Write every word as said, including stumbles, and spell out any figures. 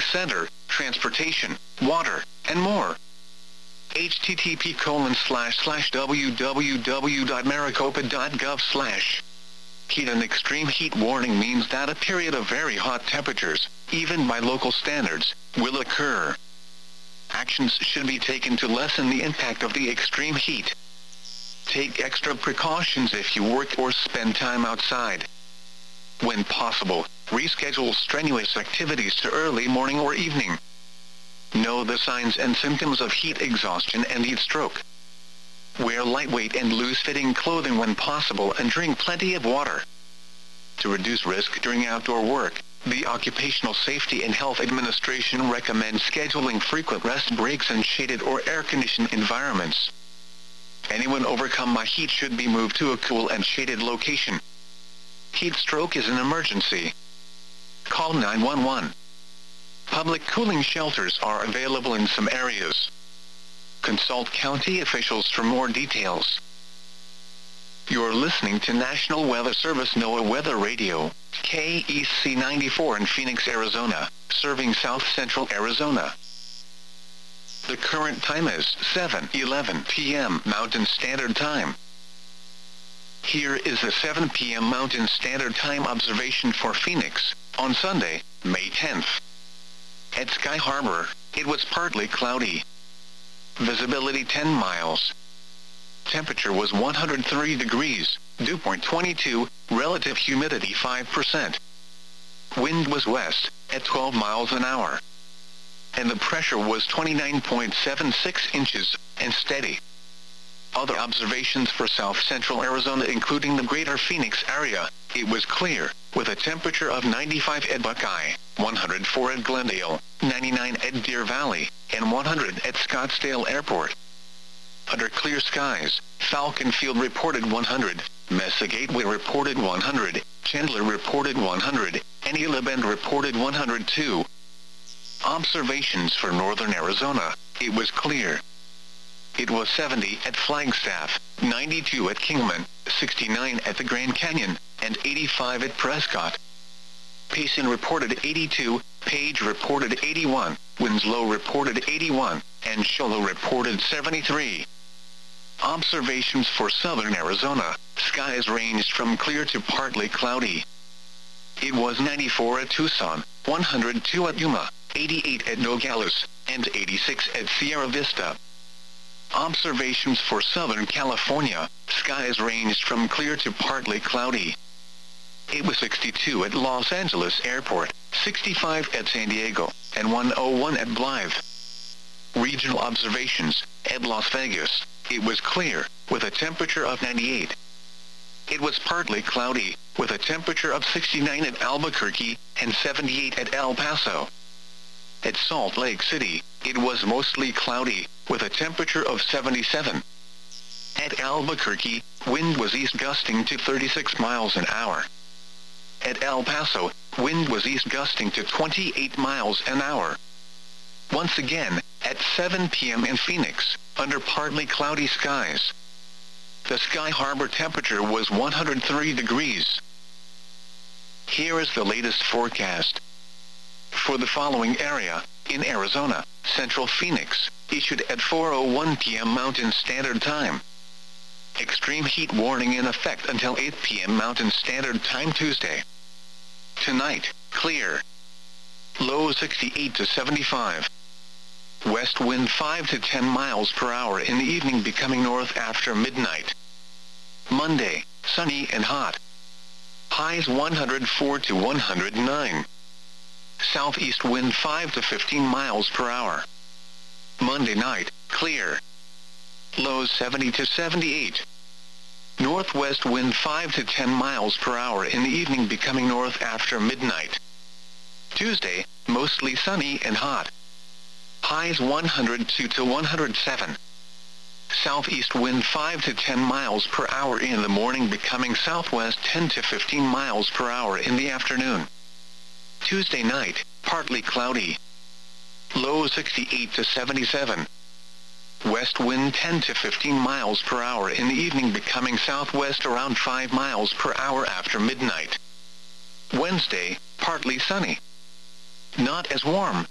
center, transportation, water, and more. http colon slash slash www.maricopa.gov slash. Heat and extreme heat warning means that a period of very hot temperatures, even by local standards, will occur. Actions should be taken to lessen the impact of the extreme heat. Take extra precautions if you work or spend time outside. When possible, reschedule strenuous activities to early morning or evening. Know the signs and symptoms of heat exhaustion and heat stroke. Wear lightweight and loose-fitting clothing when possible and drink plenty of water. To reduce risk during outdoor work, the Occupational Safety and Health Administration recommends scheduling frequent rest breaks in shaded or air-conditioned environments. Anyone overcome by heat should be moved to a cool and shaded location. Heat stroke is an emergency. Call nine one one. Public cooling shelters are available in some areas. Consult county officials for more details. You're listening to National Weather Service NOAA Weather Radio, K E C ninety-four in Phoenix, Arizona, serving South Central Arizona. The current time is seven eleven p m Mountain Standard Time. Here is the seven p m Mountain Standard Time observation for Phoenix, on Sunday, May tenth. At Sky Harbor, it was partly cloudy. Visibility ten miles. Temperature was one hundred three degrees, dew point twenty-two, relative humidity five percent. Wind was west, at twelve miles an hour. And the pressure was twenty-nine point seven six inches, and steady. Other observations for South Central Arizona including the greater Phoenix area, it was clear, with a temperature of ninety-five at Buckeye, one hundred four at Glendale, ninety-nine at Deer Valley, and one hundred at Scottsdale Airport. Under clear skies, Falcon Field reported one hundred, Mesa Gateway reported one hundred, Chandler reported one hundred, and Gila Bend reported one hundred two. Observations for northern Arizona, it was clear. It was seventy at Flagstaff, ninety-two at Kingman, sixty-nine at the Grand Canyon, and eighty-five at Prescott. Payson reported eighty-two, Page reported eighty-one, Winslow reported eighty-one, and Shoalo reported seventy-three. Observations for southern Arizona, skies ranged from clear to partly cloudy. It was ninety-four at Tucson, one hundred two at Yuma, eighty-eight at Nogales, and eighty-six at Sierra Vista. Observations for Southern California, skies ranged from clear to partly cloudy. It was sixty-two at Los Angeles Airport, sixty-five at San Diego, and one oh one at Blythe. Regional observations, at Las Vegas, it was clear, with a temperature of ninety-eight. It was partly cloudy, with a temperature of sixty-nine at Albuquerque, and seventy-eight at El Paso. At Salt Lake City, it was mostly cloudy, with a temperature of seventy-seven. At Albuquerque, wind was east gusting to thirty-six miles an hour. At El Paso, wind was east gusting to twenty-eight miles an hour. Once again, at seven p m in Phoenix, under partly cloudy skies. The Sky Harbor temperature was one hundred three degrees. Here is the latest forecast. For the following area, in Arizona, Central Phoenix, issued at four oh one p m Mountain Standard Time. Extreme heat warning in effect until eight p m Mountain Standard Time Tuesday. Tonight, clear. Low sixty-eight to seventy-five. West wind five to ten miles per hour in the evening, becoming north after midnight. Monday, sunny and hot. Highs one hundred four to one hundred nine. Southeast wind five to fifteen miles per hour. Monday night, clear. Lows seventy to seventy-eight. Northwest wind five to ten miles per hour in the evening, becoming north after midnight. Tuesday, mostly sunny and hot. Highs one hundred two to one hundred seven. Southeast wind five to ten miles per hour in the morning, becoming southwest ten to fifteen miles per hour in the afternoon. Tuesday night, partly cloudy. Low sixty-eight to seventy-seven. West wind ten to fifteen miles per hour in the evening, becoming southwest around five miles per hour after midnight. Wednesday, partly sunny. Not as warm,